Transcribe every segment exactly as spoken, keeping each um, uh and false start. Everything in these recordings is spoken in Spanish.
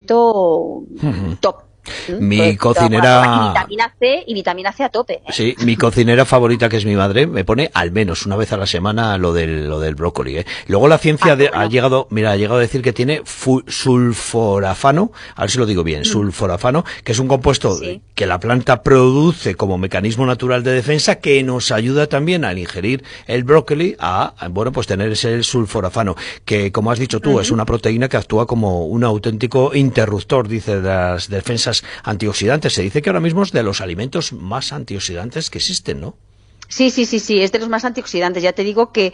alimento uh-huh. top. Mi cocinera... Y vitamina C y vitamina C a tope, ¿eh? Sí, mi cocinera favorita, que es mi madre, me pone al menos una vez a la semana lo del, lo del brócoli, ¿eh? Luego la ciencia ah, de, bueno. ha llegado, mira, ha llegado a decir que tiene fu, sulforafano, a ver si lo digo bien, mm. sulforafano, que es un compuesto sí. que la planta produce como mecanismo natural de defensa, que nos ayuda también al ingerir el brócoli a, bueno, pues tener ese sulforafano, que como has dicho tú, mm-hmm. es una proteína que actúa como un auténtico interruptor, dice, de las defensas antioxidantes. Se dice que ahora mismo es de los alimentos más antioxidantes que existen, ¿no? Sí, sí, sí, sí, es de los más antioxidantes. Ya te digo que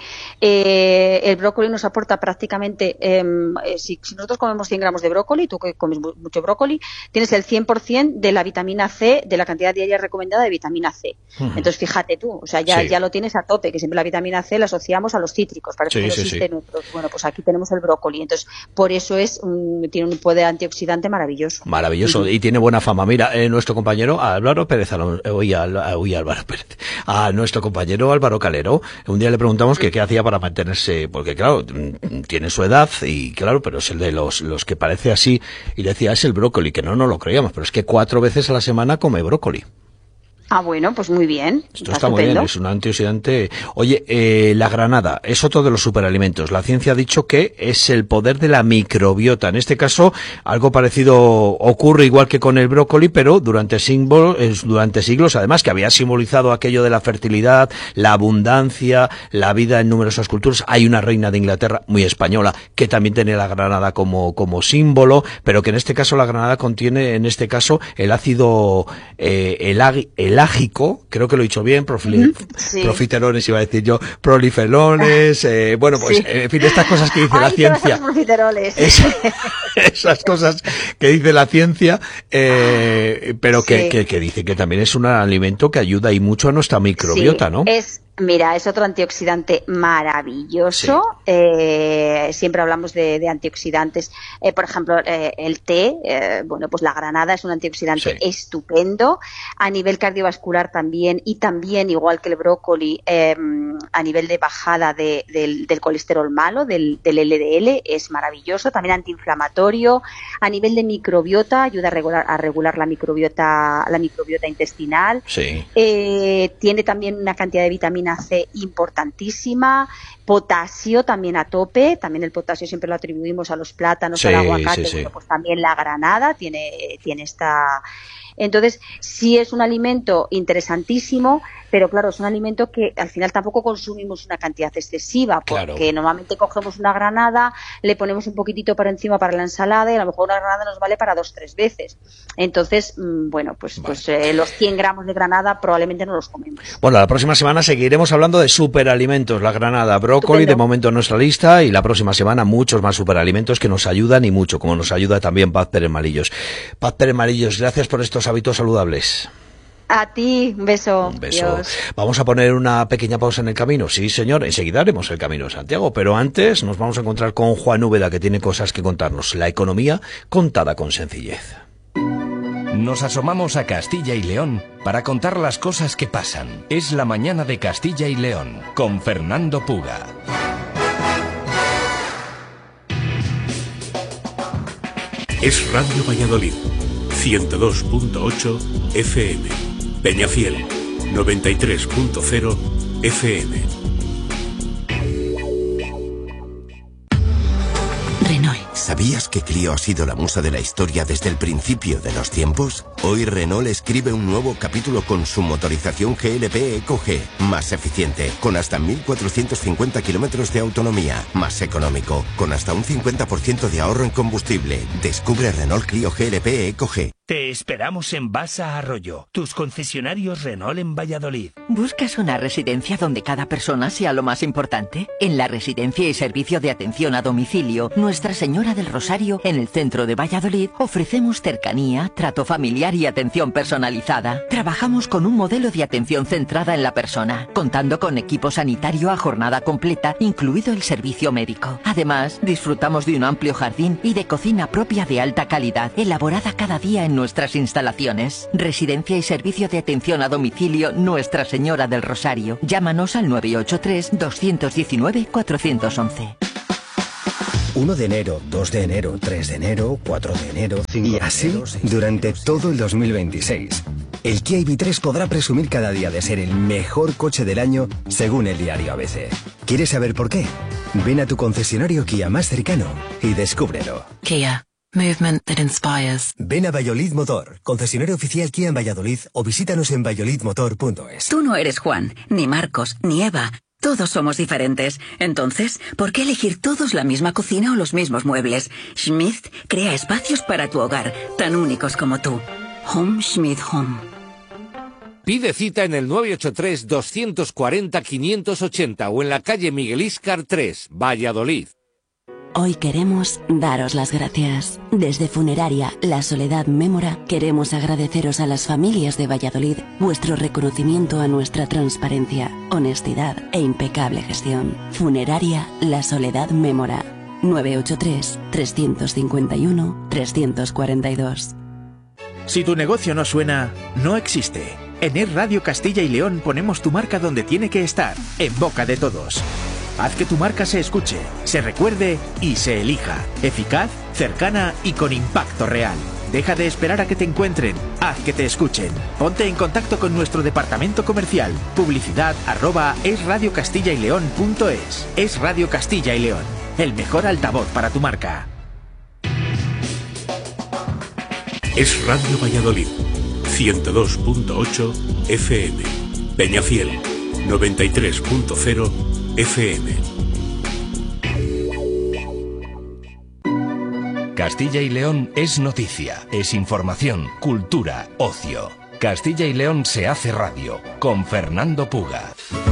eh, el brócoli nos aporta prácticamente, eh, si, si nosotros comemos cien gramos de brócoli, tú que comes mucho brócoli, tienes el cien por ciento de la vitamina C, de la cantidad diaria recomendada de vitamina C. Uh-huh. Entonces, fíjate tú, o sea, ya, sí. ya lo tienes a tope, que siempre la vitamina C la asociamos a los cítricos, parece sí, que no sí, existe sí. en otros. Bueno, pues aquí tenemos el brócoli, entonces, por eso es un, tiene un poder antioxidante maravilloso. Maravilloso, uh-huh. y tiene buena fama. Mira, eh, nuestro compañero Álvaro Pérez, oye, Álvaro Pérez, a nuestro compañero Álvaro Calero, un día le preguntamos que qué hacía para mantenerse, porque claro, tiene su edad y claro, pero es el de los, los que parece así, y decía, es el brócoli, que no, no lo creíamos, pero es que cuatro veces a la semana come brócoli. Ah, bueno, pues muy bien. Esto está, está muy bien, es un antioxidante. Oye, eh, la granada es otro de los superalimentos. La ciencia ha dicho que es el poder de la microbiota. En este caso, algo parecido ocurre igual que con el brócoli, pero durante siglos, durante siglos, además, que había simbolizado aquello de la fertilidad, la abundancia, la vida en numerosas culturas. Hay una reina de Inglaterra, muy española, que también tiene la granada como, como símbolo, pero que en este caso la granada contiene, en este caso, el ácido, eh, el, el Elágico, creo que lo he dicho bien, profil, sí. profiteroles iba a decir yo, proliferones, eh, bueno, pues, sí. en fin, estas cosas que dice Ay, la ciencia. Profiteroles. Es, esas cosas que dice la ciencia, eh, pero sí. que, que, que dice que también es un alimento que ayuda y mucho a nuestra microbiota, sí, ¿no? Es Mira, es otro antioxidante maravilloso. Sí. Eh, siempre hablamos de, de antioxidantes. Eh, por ejemplo, eh, el té, eh, bueno, pues la granada es un antioxidante sí. estupendo. A nivel cardiovascular también, y también, igual que el brócoli, eh, a nivel de bajada de, del, del colesterol malo, del, del L D L, es maravilloso. También antiinflamatorio. A nivel de microbiota, ayuda a regular, a regular la microbiota, la microbiota intestinal. Sí. Eh, tiene también una cantidad de vitaminas C importantísima, potasio también a tope, también el potasio siempre lo atribuimos a los plátanos, sí, al aguacate, sí, sí. Bueno, pues también la granada tiene, tiene esta... Entonces, sí es un alimento interesantísimo, pero claro, es un alimento que al final tampoco consumimos una cantidad excesiva, porque claro. normalmente cogemos una granada, le ponemos un poquitito para encima para la ensalada y a lo mejor una granada nos vale para dos, tres veces. Entonces, bueno, pues, vale. pues eh, los cien gramos de granada probablemente no los comemos. Bueno, la próxima semana seguiremos hablando de superalimentos, la granada, brócoli, Estupendo. De momento en nuestra lista, y la próxima semana muchos más superalimentos que nos ayudan y mucho, como nos ayuda también Paz Pérez Malillos. Paz Pérez Malillos, gracias por estos hábitos saludables. A ti, un beso. Un beso. Dios. Vamos a poner una pequeña pausa en el camino. Sí, señor, enseguida haremos el Camino de Santiago, pero antes nos vamos a encontrar con Juan Úbeda, que tiene cosas que contarnos. La economía contada con sencillez. Nos asomamos a Castilla y León para contar las cosas que pasan. Es la mañana de Castilla y León, con Fernando Puga. Es Radio Valladolid, ciento dos punto ocho F M. Peñafiel, noventa y tres punto cero F M. Renault. ¿Sabías que Clio ha sido la musa de la historia desde el principio de los tiempos? Hoy Renault escribe un nuevo capítulo con su motorización G L P Eco G, más eficiente, con hasta mil cuatrocientos cincuenta kilómetros de autonomía, más económico, con hasta un cincuenta por ciento de ahorro en combustible. Descubre Renault Clio G L P Eco G. Te esperamos en Basa Arroyo, tus concesionarios Renault en Valladolid. ¿Buscas una residencia donde cada persona sea lo más importante? En la Residencia y Servicio de Atención a Domicilio Nuestra Señora del Rosario, en el centro de Valladolid, ofrecemos cercanía, trato familiar y atención personalizada. Trabajamos con un modelo de atención centrada en la persona, contando con equipo sanitario a jornada completa, incluido el servicio médico. Además, disfrutamos de un amplio jardín y de cocina propia de alta calidad, elaborada cada día en nuestras instalaciones. Residencia y Servicio de Atención a Domicilio Nuestra Señora del Rosario. Llámanos al nueve ocho tres, dos uno nueve, cuatro uno uno. uno de enero, dos de enero, tres de enero, cuatro de enero, cinco y así de enero, durante todo el dos mil veintiséis. El Kia I V tres podrá presumir cada día de ser el mejor coche del año según el diario A B C. ¿Quieres saber por qué? Ven a tu concesionario Kia más cercano y descúbrelo. Kia. Movement that inspires. Ven a Valladolid Motor, concesionario oficial Kia en Valladolid, o visítanos en valladolid motor punto es. Tú no eres Juan, ni Marcos, ni Eva. Todos somos diferentes. Entonces, ¿por qué elegir todos la misma cocina o los mismos muebles? Schmidt crea espacios para tu hogar, tan únicos como tú. Home Schmidt Home. Pide cita en el nueve ocho tres, dos cuatro cero, cinco ocho cero o en la calle Miguel Íscar tres, Valladolid. Hoy queremos daros las gracias. Desde Funeraria La Soledad Mémora queremos agradeceros a las familias de Valladolid vuestro reconocimiento a nuestra transparencia, honestidad e impecable gestión. Funeraria La Soledad Mémora. nueve ocho tres, tres cinco uno, tres cuatro dos. Si tu negocio no suena, no existe. En Es Radio Castilla y León ponemos tu marca donde tiene que estar, en boca de todos. Haz que tu marca se escuche, se recuerde y se elija. Eficaz, cercana y con impacto real. Deja de esperar a que te encuentren, haz que te escuchen. Ponte en contacto con nuestro departamento comercial. Publicidad arroba esradiocastillaileón.es. Es Radio Castilla y León, el mejor altavoz para tu marca. Es Radio Valladolid, ciento dos punto ocho F M. Peñafiel, noventa y tres punto cero F M. Castilla y León es noticia, es información, cultura, ocio. Castilla y León se hace radio con Fernando Puga.